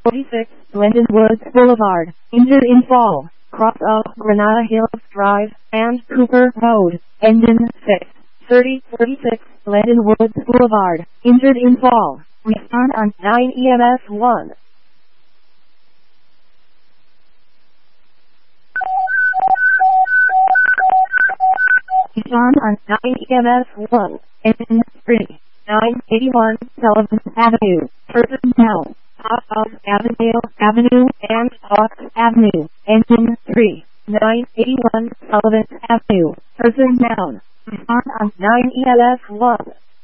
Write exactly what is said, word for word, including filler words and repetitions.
forty-six, Glendon Woods Boulevard, injured in fall, cross of Granada Hills Drive, and Cooper Road, engine six, thirty forty-six, Glendon Woods Boulevard, injured in fall, respond on nine E M S one. Respond on nine E M S one, engine three, nine eighty-one, Sullivan Avenue, Person Town, off of Avondale Avenue and Hawks Avenue, engine three, nine eighty-one, Sullivan Avenue, Person Town. Respond on nine E M S one.